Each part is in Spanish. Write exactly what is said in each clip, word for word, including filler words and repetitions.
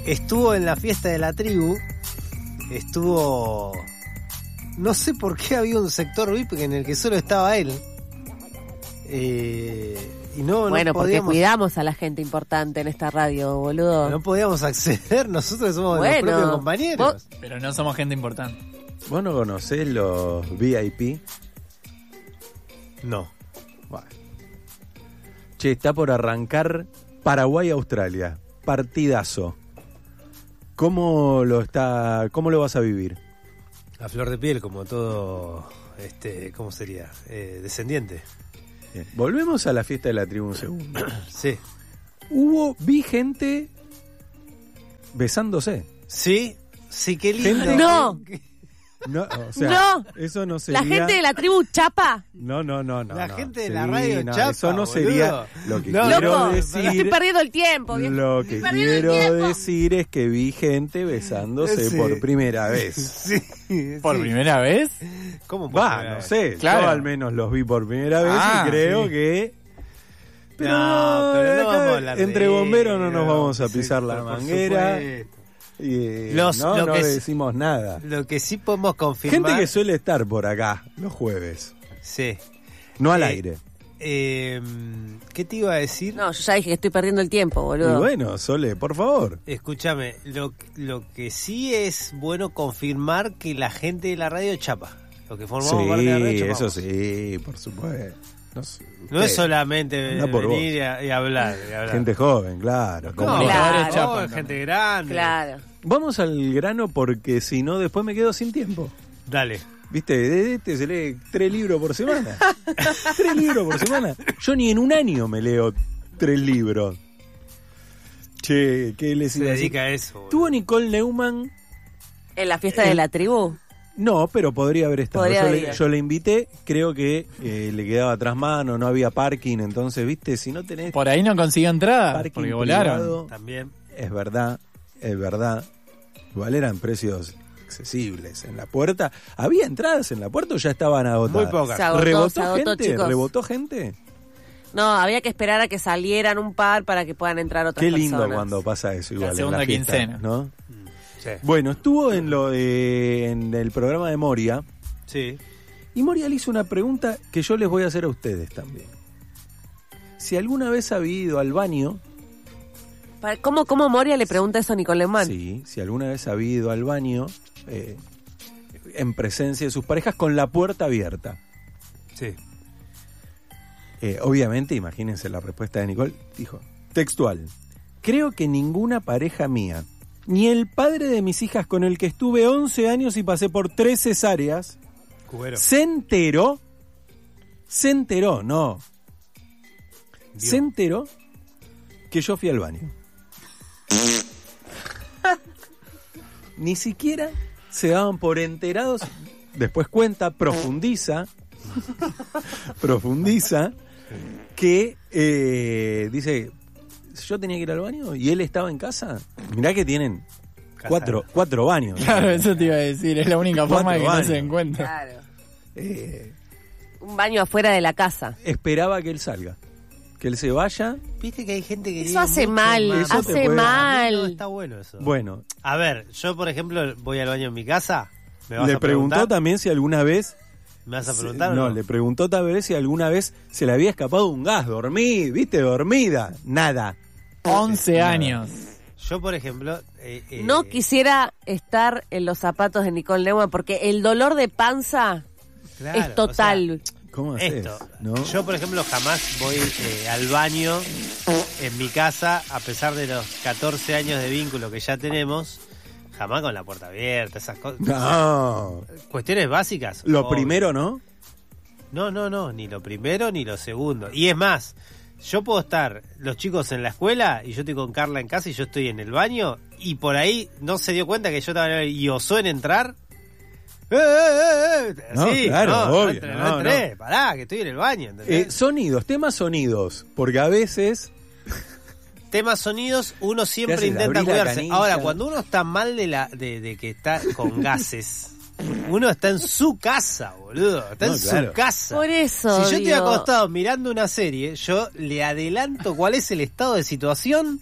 estuvo en la fiesta de la tribu, estuvo... No sé por qué había un sector V I P en el que solo estaba él. Eh, y no, bueno, no podíamos, porque cuidamos a la gente importante en esta radio, boludo. No podíamos acceder, nosotros somos bueno, los propios compañeros. ¿Vos? Pero no somos gente importante. ¿Vos no conocés los V I P? No. Bueno. Che, está por arrancar Paraguay-Australia. Partidazo. ¿Cómo lo está, cómo lo vas a vivir? A flor de piel, como todo, este, ¿cómo sería? Eh, descendiente. Bien. Volvemos a la fiesta de la tribu un segundo. Sí. Hubo, vi gente besándose. Sí, sí, qué lindo. Gente- No. No, o sea, No. eso no sería... La gente de la tribu chapa. No, no, no, no. La no. gente de Sí, la radio no, chapa, eso no boludo. sería lo que No, quiero Loco, decir. estoy perdiendo el tiempo. viejo. Lo Estoy que perdiendo el quiero tiempo. decir es que vi gente besándose Sí. por primera vez. Sí. ¿Por sí. primera vez? ¿Cómo por Va, primera no vez? sé. Claro. Yo al menos los vi por primera vez Ah, y creo sí. que... Pero No, pero no acá vamos a hablar de entre bomberos no nos eso. vamos a Sí, pisar la por manguera. supuesto. Y, eh, Los- no, lo no que le es- decimos nada. Lo que sí podemos confirmar... Gente que suele estar por acá los jueves. Sí. No al Eh, aire. Eh, ¿Qué te iba a decir? No, yo ya dije que estoy perdiendo el tiempo, Y boludo. bueno, Sole, por favor. Escúchame, lo, lo que sí es bueno confirmar que la gente de la radio chapa. Lo que formamos parte de la radio Sí, chapamos. eso sí, por supuesto. No, sé, No es usted, solamente anda por venir y, a- y hablar, y hablar. gente joven, claro. no, como- comunicadores claro, chapan joven, también. gente grande. Claro. Vamos al grano porque si no después me quedo sin tiempo. Dale. ¿Viste? De este se lee tres libros por semana. Tres libros por semana. Yo ni en un año me leo tres libros. Che, ¿qué les Se iba a decir? dedica a eso. boludo. ¿Tuvo Nicole Neumann? ¿En la fiesta de la tribu? No, pero podría haber estado. Podría yo, haber le, ido. yo le invité, creo que eh, le quedaba tras mano, no había parking, entonces, ¿viste? Si no tenés Por ahí no consiguió entrada, parking porque volaron. privado, También. es verdad, es verdad. Igual eran precios accesibles. En la puerta, ¿había entradas en la puerta o ya estaban agotadas? Muy pocas. Se agotó, ¿Rebotó se agotó, gente? chicos. ¿Rebotó gente? No, había que esperar a que salieran un par para que puedan entrar otras Qué personas. lindo cuando pasa eso igual. La en segunda fiesta, quincena. ¿no? Sí. Bueno, estuvo en lo de, en el programa de Moria Sí. y Moria le hizo una pregunta que yo les voy a hacer a ustedes también. Si alguna vez ha ido al baño, Pa- ¿Cómo, ¿Cómo Moria le pregunta eso a Nicole Neumann? sí, si alguna vez ha ido al baño eh, en presencia de sus parejas con la puerta abierta. Sí. Eh, obviamente, imagínense la respuesta de Nicole, dijo, textual, creo que ninguna pareja mía, ni el padre de mis hijas con el que estuve once años y pasé por tres cesáreas, Cubero. se enteró, se enteró, no, Vio. se enteró que yo fui al baño. Ni siquiera se daban por enterados, después cuenta, profundiza, profundiza, que eh, dice, yo tenía que ir al baño y él estaba en casa. Mirá que tienen cuatro, cuatro baños. Claro, eso te iba a decir, es la única Cuatro forma de que no baños. se encuentre. Claro. Eh, Un baño afuera de la casa. esperaba que él salga, que él se vaya. Viste que hay gente que Eso tiene hace mucho mal, más- Eso te hace puede- mal. No, está bueno eso. Bueno, A ver, yo por ejemplo voy al baño en mi casa. ¿Me vas le a preguntó preguntar? también si alguna vez... ¿Me vas a preguntar o no, no? le preguntó tal vez si alguna vez se le había escapado un gas, dormí, viste, dormida, nada. once años. Yo por ejemplo... eh, eh, No quisiera estar en los zapatos de Nicole Neumann porque el dolor de panza claro, es total. ¿Cómo o sea, haces? esto, ¿No? yo por ejemplo jamás voy eh, al baño en mi casa, a pesar de los catorce años de vínculo que ya tenemos, jamás con la puerta abierta, esas cosas. No, Cuestiones básicas. lo obvio. primero, ¿no? No, no, no, ni lo primero ni lo segundo. Y es más, yo puedo estar los chicos en la escuela y yo estoy con Carla en casa y yo estoy en el baño y por ahí no se dio cuenta que yo estaba en el- y osó en entrar. ¡Eh, eh, eh! No, Sí, claro, no, no obvio, entré, no no, entré, pará, que estoy en el baño. ¿entendés? Eh, sonidos, temas sonidos, porque a veces... Temas sonidos, uno siempre haces? intenta Abrí la cuidarse. canilla. Ahora, cuando uno está mal de la de, de que está con gases, uno está en su casa, boludo. Está No, en claro. su casa. Por eso, Si yo estoy digo, acostado mirando una serie, yo le adelanto cuál es el estado de situación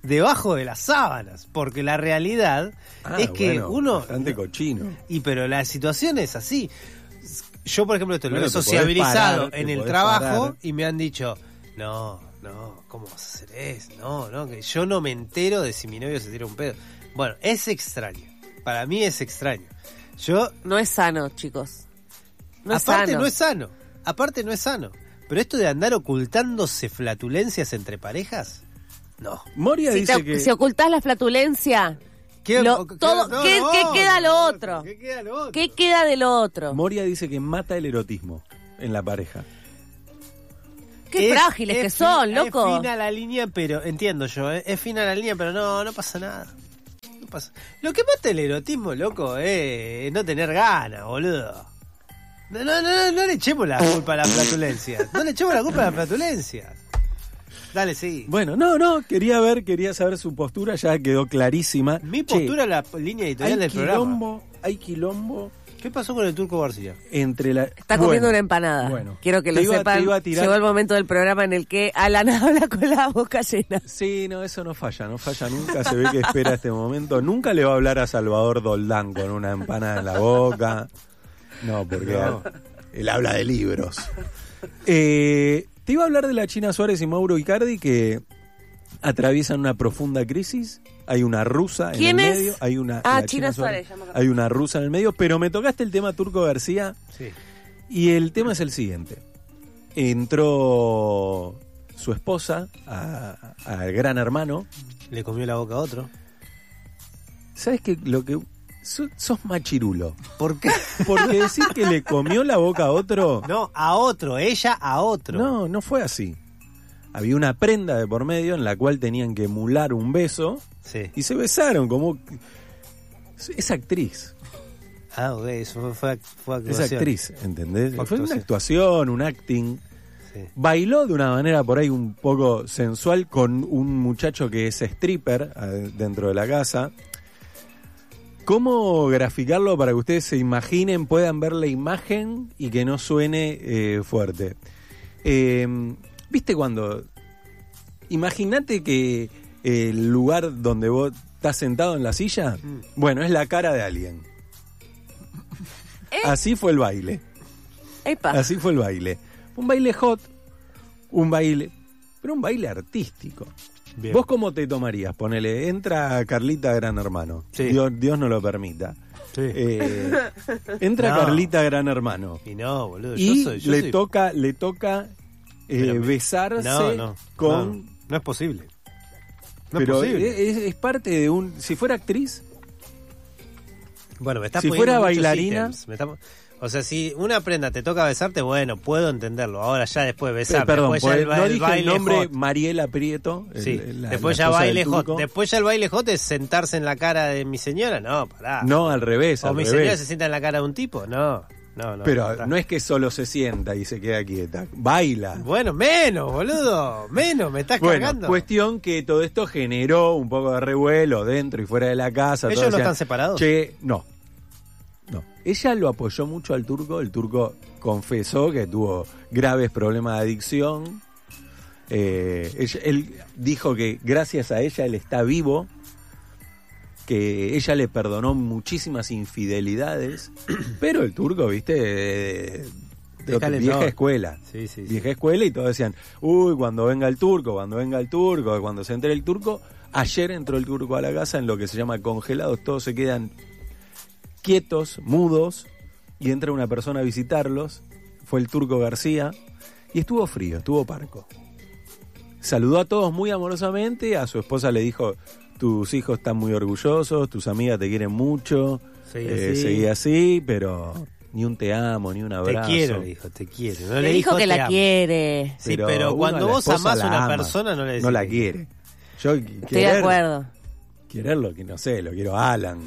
debajo de las sábanas, porque la realidad Ah, es que bueno, uno... bastante cochino. Y pero la situación es así. Yo, por ejemplo, esto Bueno, lo he te podés sociabilizado parar, te en el podés trabajo parar. y me han dicho, no, no, ¿cómo vas a hacer eso? No, no, que yo no me entero de si mi novio se tira un pedo. Bueno, es extraño. Para mí es extraño. Yo, No es sano, chicos. No es aparte sano. no es sano. Aparte no es sano. Pero esto de andar ocultándose flatulencias entre parejas, no. Moria Si, dice te- que... si ocultás la flatulencia, ¿Qué, Lo- qué- todo- no, ¿qué- no, qué queda lo no, otro? ¿Qué queda lo otro? ¿qué queda de lo otro? Moria dice que mata el erotismo en la pareja. Qué Es- frágiles es que fi- son, loco. Es fina la línea, pero entiendo yo, ¿eh? Es fina la línea, pero no, no pasa nada. No pasa. Lo que mata el erotismo, loco, es no tener ganas, boludo. No, no, no, no le echemos la culpa a las flatulencias. No le echemos la culpa a las flatulencias. Dale, sí. Bueno, no, no, quería ver, quería saber su postura, ya quedó clarísima. Mi Che, postura es la línea editorial hay del quilombo, programa. hay quilombo ¿Qué pasó con el Turco García? entre la... Está comiendo Bueno, una empanada. bueno. Quiero que Te lo iba- te sepan. iba a tirar- Llegó el momento del programa en el que Alan habla con la boca llena. Sí, no, eso no falla, no falla nunca, se ve que espera este momento. Nunca le va a hablar a Salvador Doldán con una empanada en la boca. No, porque No. él habla de libros. Eh, te iba a hablar de la China Suárez y Mauro Icardi que atraviesan una profunda crisis. Hay una rusa en ¿Quién el es? medio. Hay una, Ah, la China Suárez, ya me acordé. Hay una rusa en el medio, pero me tocaste el tema Turco García. Sí. Y el tema es el siguiente. Entró su esposa a- al Gran Hermano. Le comió la boca a otro. ¿Sabes qué? Lo que so- sos machirulo. ¿Por qué? Porque decir que le comió la boca a otro. No, a otro, ella a otro. No, no fue así. Había una prenda de por medio en la cual tenían que emular un beso Sí. y se besaron como... Es actriz, Ah, ok, eso fue, fue, fue es actuación. actriz, ¿entendés? Fue Fue una actuación. actuación, un acting. Sí. Bailó de una manera por ahí un poco sensual con un muchacho que es stripper eh, dentro de la casa. ¿Cómo graficarlo para que ustedes se imaginen, puedan ver la imagen y que no suene eh, fuerte? Eh, ¿Viste cuando... Imagínate que el lugar donde vos estás sentado en la silla, Mm. bueno, es la cara de alguien. ¿Eh? Así fue el baile. Epa. Así fue el baile. Un baile hot, un baile, pero un baile artístico. Bien. ¿Vos cómo te tomarías? Ponele, entra Carlita Gran Hermano. Sí. Dios, Dios no lo permita. Sí. Eh, entra No. Carlita Gran Hermano. Y no, boludo, Y yo soy... Yo le soy- toca, le toca eh, Pero- besarse No, no, con... no, no es posible. No pero es posible. es, es parte de un... Si fuera actriz, Bueno, me está si poniendo fuera muchos bailarina- ítems, me está- O sea, si una prenda te toca besarte, bueno, puedo entenderlo. Ahora ya después besar, eh, perdón, después ya pues, el, ba- no el dije baile el nombre hot. Mariela Prieto. el- Sí, la- después la ya esposa baile del hot. turco. Después ya el baile hot es sentarse en la cara de mi señora. No, pará. No, al revés, o al mi revés. señora se sienta en la cara de un tipo. No, no, no. Pero pará. no es que solo se sienta y se queda quieta, baila. Bueno, menos, boludo. Menos, me estás Bueno, cargando. cuestión que todo esto generó un poco de revuelo dentro y fuera de la casa. ¿Ellos todos no decían, están separados? Che, no. No. Ella lo apoyó mucho al turco. El turco confesó que tuvo graves problemas de adicción. Eh, ella- él dijo que gracias a ella él está vivo. Que ella le perdonó muchísimas infidelidades. Pero el turco, viste, de, de- De calentón. vieja escuela. Sí, sí, sí. Vieja escuela y todos decían, uy, cuando venga el turco, cuando venga el turco, cuando se entre el turco. Ayer entró el turco a la casa en lo que se llama congelados, todos se quedan quietos, mudos, y entra una persona a visitarlos. Fue el Turco García y estuvo frío, estuvo parco. Saludó a todos muy amorosamente, a su esposa le dijo, tus hijos están muy orgullosos, tus amigas te quieren mucho, Seguí eh, así. seguí así, pero ni un te amo, ni un Te abrazo. quiero, le dijo, te quiero. No Le le dijo que te la amo. quiere. Sí, pero, uno cuando a la vos esposa amás a la una ama, persona, no le decís No la que- quiere. Yo Estoy querer, de acuerdo. Quererlo, que no sé, lo quiero a Alan.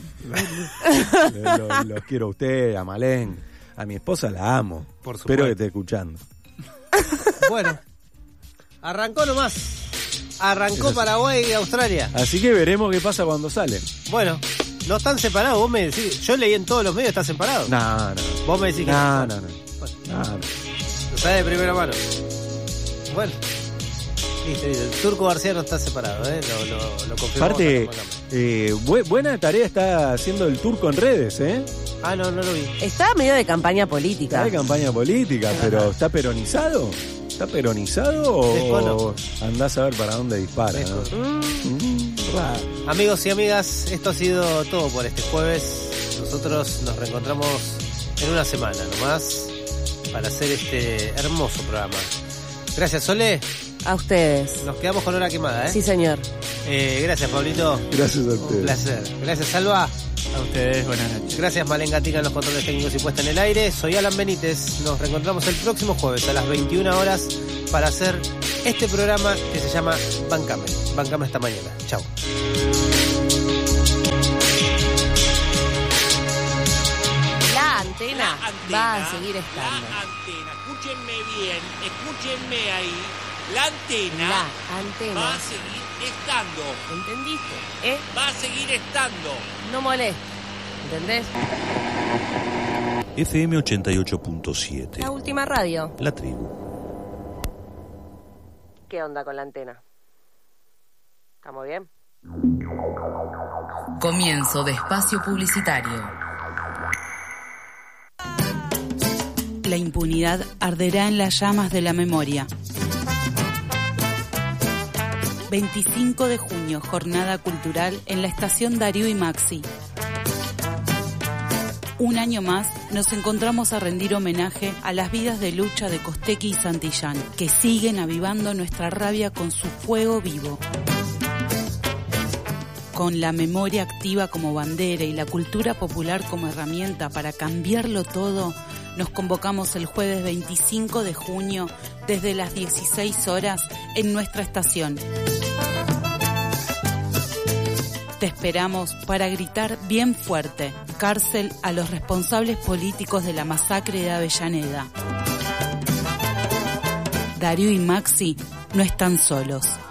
lo, lo- los quiero a usted, a Malén. A mi esposa la amo. Por Espero supuesto. que esté escuchando. Bueno, arrancó nomás. Arrancó Paraguay y Australia. Así que veremos qué pasa cuando salen. Bueno, no están separados. Vos me decís, yo leí en todos los medios, están separados. No, no. Vos me decís que No, no. no, no. Bueno, No, no. lo sabes de primera mano. Bueno, Listo, listo. El Turco García no está separado, ¿eh? Lo, lo, lo confirmamos. Aparte, acá, acá. eh, bu- buena tarea está haciendo el turco en redes, ¿eh? Ah, no, no lo vi. Está medio de campaña Está política. de campaña política, pero ¿está peronizado? ¿Está peronizado o Desconozco. andás a ver para dónde dispara? ¿no? Mm, raro. Amigos y amigas, esto ha sido todo por este jueves. Nosotros nos reencontramos en una semana nomás para hacer este hermoso programa. Gracias, Sole. A ustedes. Nos quedamos con hora quemada, ¿eh? Sí, señor. Eh, gracias, Pablito. Gracias a Un ustedes. placer. Gracias, Salva. A ustedes, buenas noches. Gracias, Malén Gatica, en los controles técnicos y puesta en el aire. Soy Alan Benítez. Nos reencontramos el próximo jueves a las veintiuna horas para hacer este programa que se llama Bancame. Bancame esta mañana. Chao. La antena, La antena, va a seguir estando. La antena, escúchenme bien, escúchenme ahí. La antena La antena. va a seguir estando. ¿Entendiste? ¿Eh? Va a seguir estando. No molestes. ¿Entendés? F M ochenta y ocho punto siete. La última radio. La tribu. ¿Qué onda con la antena? ¿Estamos bien? Comienzo de espacio publicitario. La impunidad arderá en las llamas de la memoria. veinticinco de junio, jornada cultural en la estación Darío y Maxi. Un año más nos encontramos a rendir homenaje a las vidas de lucha de Costequi y Santillán, que siguen avivando nuestra rabia con su fuego vivo. Con la memoria activa como bandera y la cultura popular como herramienta para cambiarlo todo, nos convocamos el jueves veinticinco de junio desde las dieciséis horas en nuestra estación. Te esperamos para gritar bien fuerte: cárcel a los responsables políticos de la masacre de Avellaneda. Darío y Maxi no están solos.